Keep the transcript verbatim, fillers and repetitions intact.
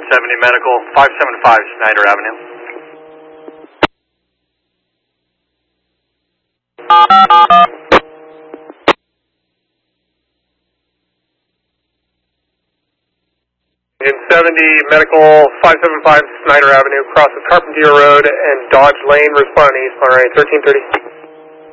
seventy Medical, five seven five Snyder Avenue. In seventy Medical, five seven five Snyder Avenue, cross of Carpentier Road and Dodge Lane, responding eastbound runway thirteen thirty.